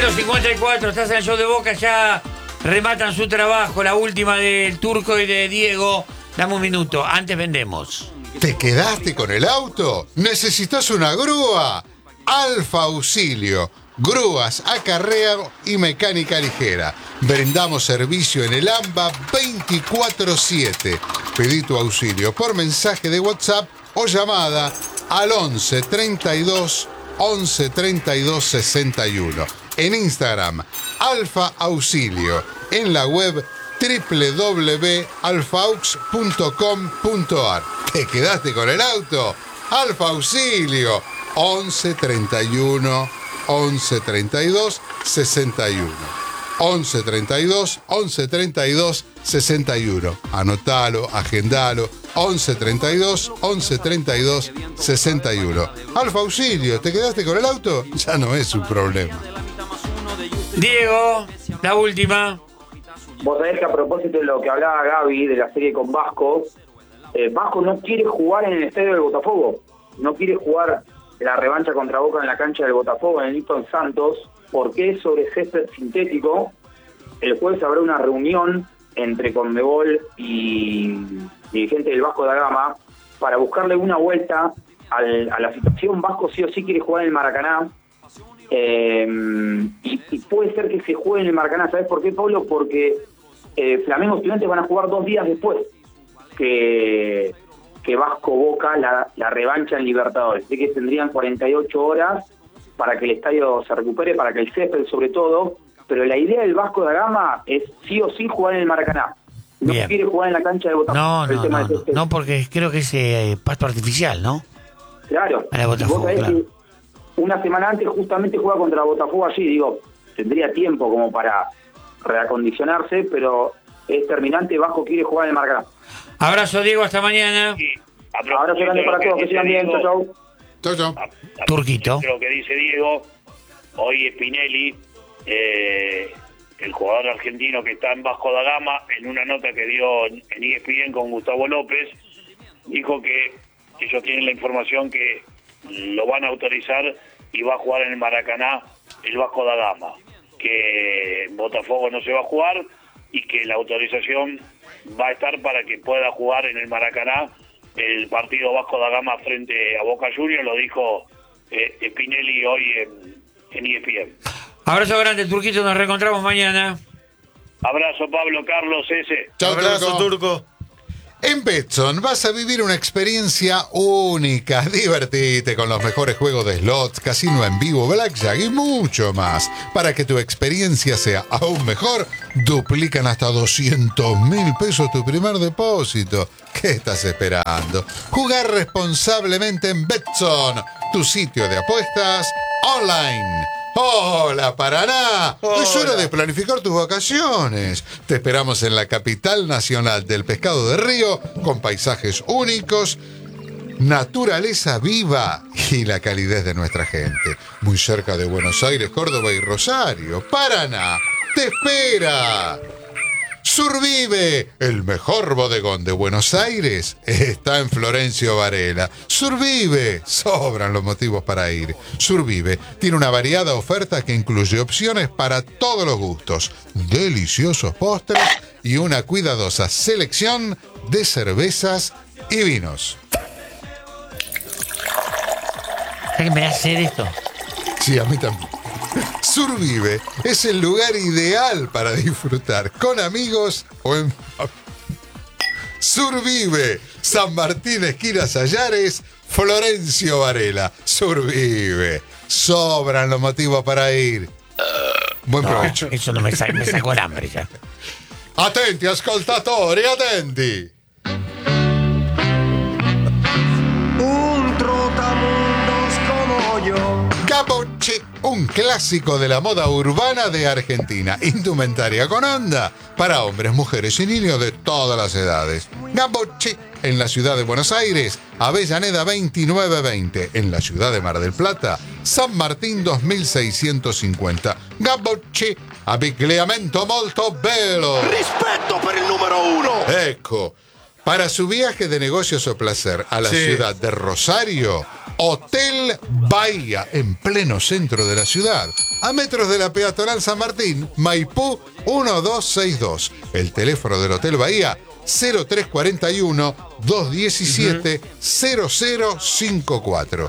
0:54, estás en el show de Boca, ya rematan su trabajo, la última del Turco y de Diego. Dame un minuto, antes vendemos. ¿Te quedaste con el auto? ¿Necesitas una grúa? Alfa Auxilio, grúas, acarreo y mecánica ligera. Brindamos servicio en el AMBA 24/7. Pedí tu auxilio por mensaje de WhatsApp o llamada al 11 32 11 32 61. En Instagram, Alfa Auxilio. En la web www.alfaux.com.ar. ¿Te quedaste con el auto? Alfa Auxilio. 11 31 11 32 61. 11 32 11 32 61. Anotalo, agendalo. 11 32 11 32 61. Alfa Auxilio, ¿te quedaste con el auto? Ya no es un problema. Diego, la última. Vos sabés que a propósito de lo que hablaba Gaby de la serie con Vasco, Vasco no quiere jugar en el estadio del Botafogo. No quiere jugar la revancha contra Boca en la cancha del Botafogo, en el Nilton Santos, porque es sobre césped sintético. El jueves habrá una reunión entre Conmebol y dirigente del Vasco da Gama para buscarle una vuelta a la situación. Vasco sí o sí quiere jugar en el Maracaná. Y puede ser que se juegue en el Maracaná. ¿Sabes por qué, Pablo? Porque Flamengo y Estudiantes van a jugar 2 días después que Vasco Boca la revancha en Libertadores. Así que tendrían 48 horas para que el estadio se recupere, para que el césped sobre todo. Pero la idea del Vasco da Gama es sí o sí jugar en el Maracaná. No Bien. quiere jugar en la cancha de Botafogo. No, porque creo que es pasto artificial, ¿no? Claro. Para Botafogo, Vos sabés claro. que una semana antes justamente juega contra Botafogo allí. Digo, tendría tiempo como para reacondicionarse, pero es terminante. Vasco quiere jugar en el Maracaná. Abrazo, Diego, hasta mañana. Sí, Abrazo grande para todos, que sigan bien. Chau, chau. Chau. Turquito. Lo que dice Diego, hoy Spinelli, el jugador argentino que está en Vasco da Gama, en una nota que dio en ESPN con Gustavo López, dijo que ellos tienen la información que lo van a autorizar y va a jugar en el Maracaná el Vasco da Gama, que en Botafogo no se va a jugar y que la autorización va a estar para que pueda jugar en el Maracaná el partido Vasco da Gama frente a Boca Juniors. Lo dijo Spinelli hoy en ESPN. Abrazo grande, Turquito, nos reencontramos mañana. Abrazo, Pablo, Carlos, ese. Chau, Abrazo, Turco. En Betson vas a vivir una experiencia única. Divertite con los mejores juegos de slots, casino en vivo, blackjack y mucho más. Para que tu experiencia sea aún mejor, duplican hasta 200.000 pesos tu primer depósito. ¿Qué estás esperando? Jugar responsablemente en Betson, tu sitio de apuestas online. ¡Hola, Paraná! Hola. Es hora de planificar tus vacaciones. Te esperamos en la capital nacional del pescado de río, con paisajes únicos, naturaleza viva y la calidez de nuestra gente. Muy cerca de Buenos Aires, Córdoba y Rosario. Paraná te espera. Survive, el mejor bodegón de Buenos Aires, está en Florencio Varela. Survive, sobran los motivos para ir. Survive tiene una variada oferta que incluye opciones para todos los gustos, deliciosos postres y una cuidadosa selección de cervezas y vinos. ¿Sabes que me hace esto? Sí, a mí también. Survive es el lugar ideal para disfrutar con amigos o en familia. Survive, San Martín, esquina Sayares, Florencio Varela. Survive, sobran los motivos para ir. Buen provecho. Eso no me sacó el hambre ya. Attenti, ascoltatori, attenti. Un trotamundos como yo. Gabocci, un clásico de la moda urbana de Argentina. Indumentaria con onda para hombres, mujeres y niños de todas las edades. Gabocci, en la ciudad de Buenos Aires, Avellaneda 2920. En la ciudad de Mar del Plata, San Martín 2650. Gabocci, abbigliamento molto bello. Rispetto per il numero 1. Ecco, para su viaje de negocios o placer a la Sí. ciudad de Rosario, Hotel Bahía, en pleno centro de la ciudad, a metros de la peatonal San Martín, Maipú 1262. El teléfono del Hotel Bahía, 0341-217-0054.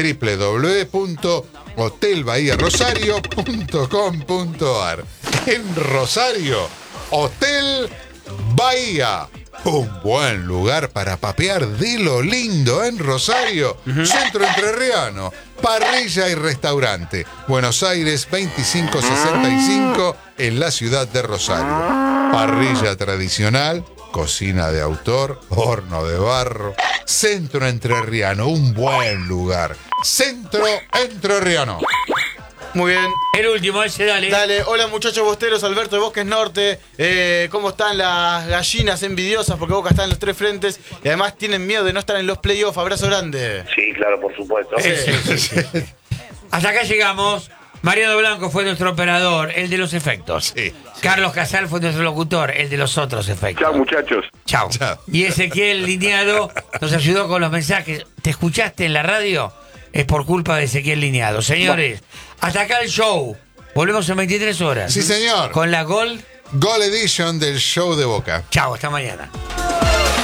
www.hotelbahiarosario.com.ar. En Rosario, Hotel Bahía. Un buen lugar para papear de lo lindo en Rosario, centro entrerriano, parrilla y restaurante. Buenos Aires 2565 en la ciudad de Rosario. Parrilla tradicional, cocina de autor, horno de barro. Centro entrerriano, un buen lugar. Centro entrerriano. Muy bien. El último, ese, dale. Dale, hola muchachos bosteros, Alberto de Bosques Norte. ¿Cómo están las gallinas envidiosas? Porque Boca está en los 3 frentes y además tienen miedo de no estar en los playoffs. Abrazo grande. Sí, claro, por supuesto. Sí. Hasta acá llegamos. Mariano Blanco fue nuestro operador, el de los efectos. Sí. Carlos Casal fue nuestro locutor, el de los otros efectos. Chao, muchachos. Chao. Y Ezequiel Lineado nos ayudó con los mensajes. ¿Te escuchaste en la radio? Es por culpa de Ezequiel Lineado. Señores, hasta acá el show. Volvemos en 23 horas. Sí, señor. Con la Gold Edition del show de Boca. Chao, hasta mañana.